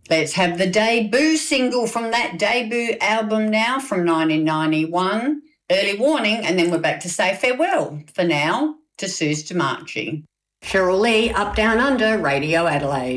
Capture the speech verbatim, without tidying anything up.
Let's have the debut single from that debut album now from nineteen ninety-one, Early Warning, and then we're back to say farewell for now to Suze D'Marchi. Cheryl Lee, Up Down Under, Radio Adelaide.